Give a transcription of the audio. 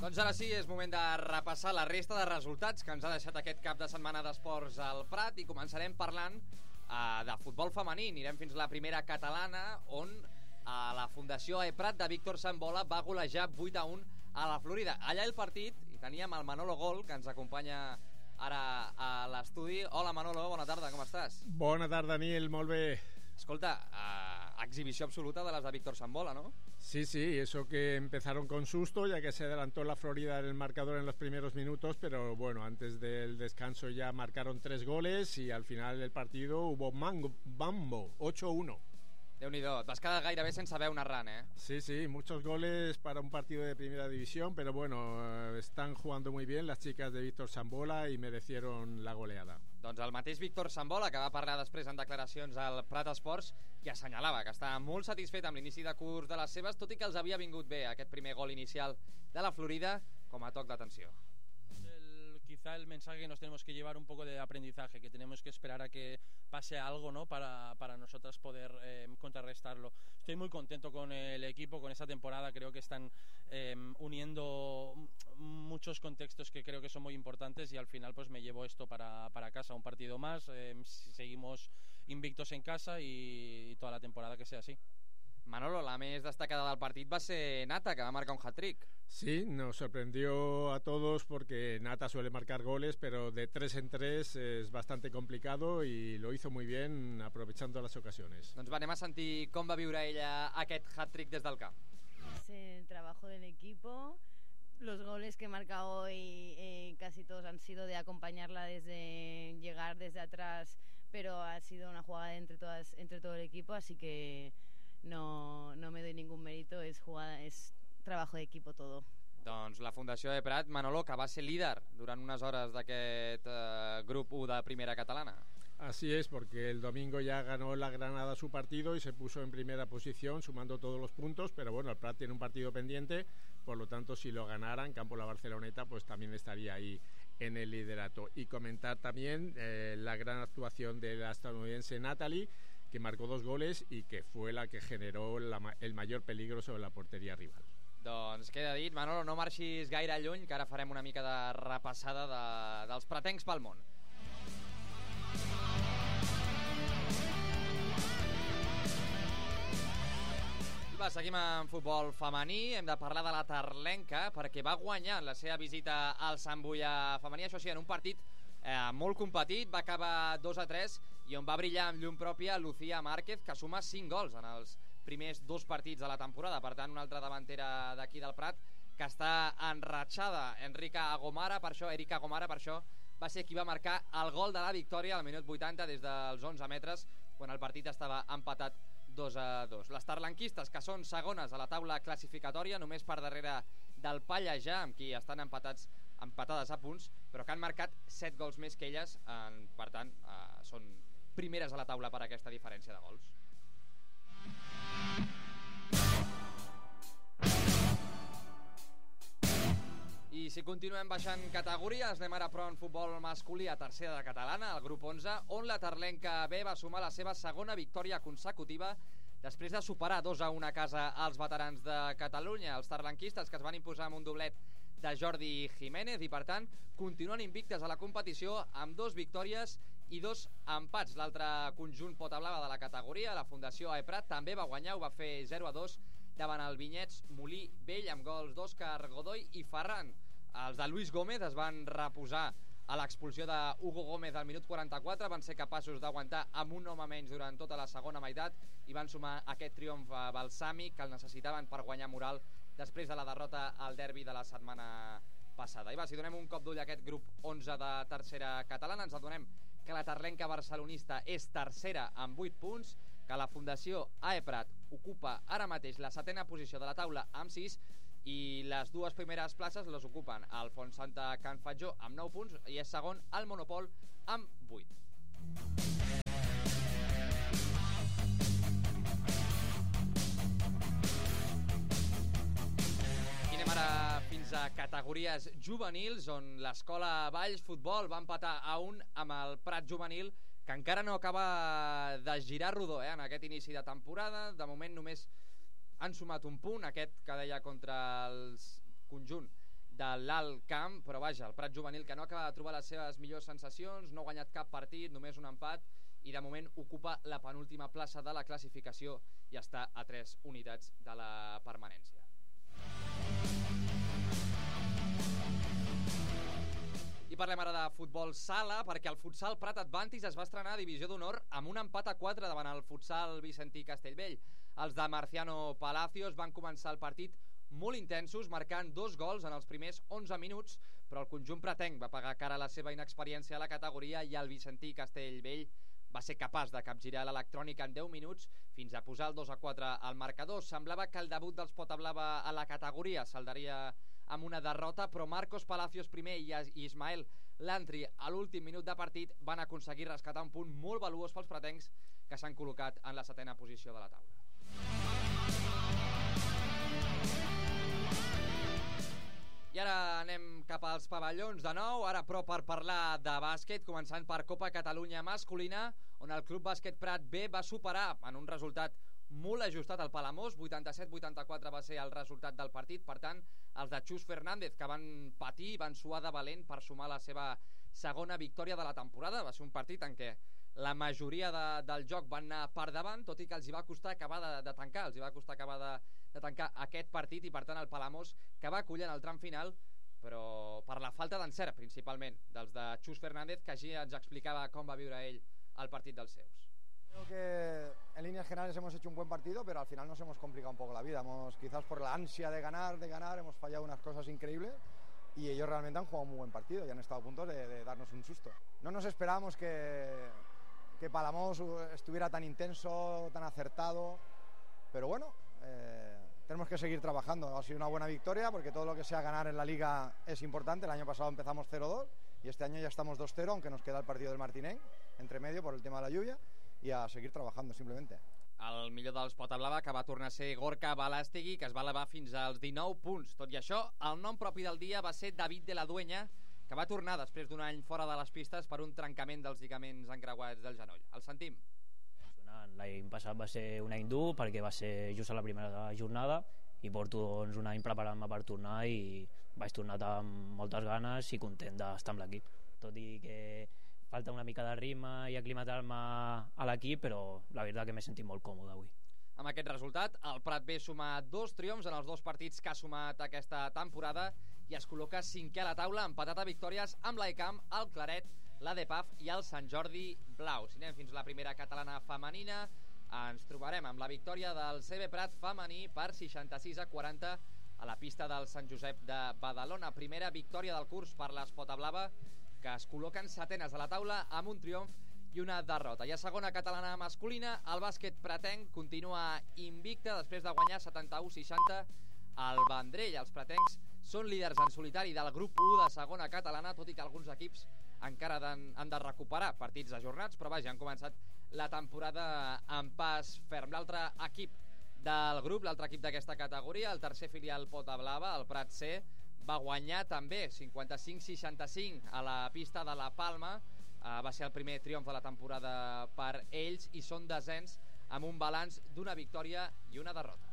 Doncs ara sí, és moment de repassar la resta de resultats que ens ha deixat aquest cap de setmana d'esports al Prat i començarem parlant de futbol femení. Anirem fins a la primera catalana, on la Fundació Prat de Víctor Sambola va golejar 8-1 a la Florida. Allà el partit, i teníem el Manolo Gol, que ens acompanya ara a l'estudi. Hola Manolo, bona tarda, com estàs? Bona tarda, Nil, molt bé. Escolta, exhibició absoluta de las de Víctor Sambola, ¿no? Sí, eso que empezaron con susto, ya que se adelantó la Florida en el marcador en los primeros minutos, pero bueno, antes del descanso ya marcaron 3 goles y al final del partido hubo mambo, 8-1. Déu-n'hi-do, et vas quedar gairebé sense veure un arran, eh? Sí, muchos goles para un partido de primera división, pero bueno, están jugando muy bien las chicas de Víctor Sambola y merecieron la goleada. Doncs el mateix Víctor Sambola, que va parlar després en declaracions al Prat Esports, que assenyalava que estava molt satisfet amb l'inici de curs de les seves, tot i que els havia vingut bé aquest primer gol inicial de la Florida com a toc d'atenció. Quizá el mensaje que nos tenemos que llevar un poco de aprendizaje, que tenemos que esperar a que pase algo, ¿no? para nosotras poder contrarrestarlo. Estoy muy contento con el equipo, con esta temporada. Creo que están uniendo muchos contextos que creo que son muy importantes y al final pues me llevo esto para casa, un partido más. Seguimos invictos en casa y toda la temporada que sea así. Manolo, la més destacada del partit va ser Nata, que va marcar un hat-trick. Sí, nos sorprendió a todos porque Nata suele marcar goles, pero de 3 en 3 es bastante complicado y lo hizo muy bien aprovechando las ocasiones. Doncs va, anem a sentir com va viure ella aquest hat-trick des del camp. Es el trabajo del equipo. Los goles que he marcado hoy casi todos han sido de acompañarla desde llegar desde atrás, pero ha sido una jugada entre todo el equipo, así que no me doy ningún mérito, es trabajo de equipo todo. Doncs la Fundació Prat, Manolo, que va ser líder durant unes hores d'aquest grup 1 de primera catalana. Así es, porque el domingo ya ganó la Granada su partido y se puso en primera posición sumando todos los puntos, pero bueno, el Prat tiene un partido pendiente, por lo tanto si lo ganaran, Campo La Barceloneta pues también estaría ahí en el liderato. Y comentar también la gran actuación de la estadounidense Natalie, que marcó 2 goles y que fue la que generó el mayor peligro sobre la portería rival. Doncs queda dit, Manolo, no marxis gaire lluny, que ara farem una mica de repassada dels pratencs pel món. Va, seguim amb futbol femení. Hem de parlar de la Terlenca, perquè va guanyar la seva visita al Sant Boià femení, això sí, en un partit molt competit, va acabar 2-3 i on va brillar amb llum pròpia Lucía Márquez, que suma 5 gols en els primers 2 partits de la temporada. Per tant, una altra davantera d'aquí del Prat que està enratxada. Erika Gomara, per això va ser qui va marcar el gol de la victòria al minut 80 des dels 11 metres, quan el partit estava empatat 2-2. Les terlenquistes, que són segones a la taula classificatòria, només per darrere del Pallejà, amb qui estan empatades a punts, però que han marcat 7 gols més que elles, per tant, són primeres a la taula per aquesta diferència de gols. I si continuem baixant categories, anem ara però en futbol masculí a tercera de catalana, al grup 11, on la Terlenca B va sumar la seva segona victòria consecutiva després de superar 2-1 a casa als veterans de Catalunya, els terlenquistes, que es van imposar amb un doblet de Jordi Jiménez i per tant continuen invictes a la competició amb 2 victòries i 2 empats. L'altre conjunt pota blava de la categoria, la Fundació Prat, també va guanyar, ho va fer 0-2 davant el Vinyets Molí Vell amb gols d'Òscar Godoy i Ferran. Els de Luis Gómez es van reposar a l'expulsió de Hugo Gómez al minut 44, van ser capaços d'aguantar amb un home menys durant tota la segona meitat i van sumar aquest triomf balsàmic que el necessitaven per guanyar moral després de la derrota al derbi de la setmana passada. I va, si donem un cop d'ull a aquest grup 11 de tercera catalana, ens adonem que la Terlenca barcelonista és tercera amb 8 punts, que la Fundació Prat ocupa ara mateix la 7ª posició de la taula amb 6 i les 2 primeres places les ocupen el Fontsanta Can Fatjó amb 9 punts i és segon el Monopol amb 8. I anem ara fins a categories juvenils, on l'Escola Valls Futbol va empatar a 1 amb el Prat Juvenil, que encara no acaba de girar rodó en aquest inici de temporada. De moment només han sumat un punt, aquest que deia contra el conjunt de l'Alt Camp, però vaja, el Prat Juvenil que no acaba de trobar les seves millors sensacions, no ha guanyat cap partit, només un empat, i de moment ocupa la penúltima plaça de la classificació i està a 3 unitats de la permanència. I parlem ara de futbol sala, perquè el futsal Prat Advantis es va estrenar a Divisió d'Honor amb un empat a 4 davant el futsal Vicentí Castellbell. Els de Marciano Palacios van començar el partit molt intensos, marcant 2 gols en els primers 11 minuts, però el conjunt pratenc va pagar cara a la seva inexperiència a la categoria i el Vicentí Castellbell va ser capaç de capgirar l'electrònica en 10 minuts fins a posar el 2-4 al marcador. Semblava que el debut dels Potablava a la categoria saldaria amb una derrota, però Marcos Palacios primer i Ismael Lantri a l'últim minut de partit van aconseguir rescatar un punt molt valuós pels pratencs, que s'han col·locat en la 7ª posició de la taula. I ara anem cap als pavellons de nou, ara però per parlar de bàsquet, començant per Copa Catalunya masculina, on el Club Bàsquet Prat B va superar en un resultat molt ajustat al Palamós, 87-84 va ser el resultat del partit. Per tant, els de Xus Fernández, que van patir, van suar de valent per sumar la seva segona victòria de la temporada. Va ser un partit en què la majoria del joc van anar per davant, tot i que els hi va costar acabar de tancar, els hi va costar acabar de tancar aquest partit, i per tant el Palamós, que va acollir en el tram final, però per la falta d'encert principalment dels de Xus Fernández, que així ens explicava com va viure ell el partit dels seus. Creo que en líneas generales hemos hecho un buen partido, pero al final nos hemos complicado un poco la vida. Quizás por la ansia de ganar, hemos fallado unas cosas increíbles, y ellos realmente han jugado un muy buen partido y han estado a punto de darnos un susto. No nos esperábamos que Palamós estuviera tan intenso, tan acertado, pero bueno, tenemos que seguir trabajando. Ha sido una buena victoria porque todo lo que sea ganar en la liga es importante. El año pasado empezamos 0-2 y este año ya estamos 2-0, aunque nos queda el partido del Martinenc entre medio por el tema de la lluvia, i a seguir trabajando simplemente. El millor dels Potablava, que va tornar a ser Gorka Balástegui, que es va elevar fins als 19 punts. Tot i això, el nom propi del dia va ser David de la Dueña, que va tornar després d'un any fora de les pistes per un trencament dels lligaments encreuats del genoll. El sentim. L'any passat va ser un any dur perquè va ser just a la primera jornada i porto un any preparant-me per tornar i vaig tornar amb moltes ganes i content d'estar amb l'equip. Tot i que falta una mica de ritme i aclimatar-me a l'equip, però la veritat que m'he sentit molt còmode avui. Amb aquest resultat, el Prat B suma 2 triomfs en els 2 partits que ha sumat aquesta temporada i es col·loca 5è a la taula, empatat a victòries amb l'Aicamp, el Claret, l'ADPAF i el Sant Jordi Blau. Si anem fins a la primera catalana femenina, ens trobarem amb la victòria del CB Prat femení per 66-40 a la pista del Sant Josep de Badalona. Primera victòria del curs per les Potablava, que es col·loquen 7enes a la taula amb un triomf i una derrota. I a segona catalana masculina, el bàsquet pratenc continua invicte després de guanyar 71-60 al Vendrell. Els pratencs són líders en solitari del grup 1 de segona catalana, tot i que alguns equips encara han de recuperar partits ajornats, però vaja, han començat la temporada en pas ferm. L'altre equip del grup, l'altre equip d'aquesta categoria, el tercer filial Potablava, el Prat C, va guanyar també 55-65 a la pista de la Palma. Va ser el primer triomf de la temporada per ells i són desens amb un balanç d'una victòria i una derrota.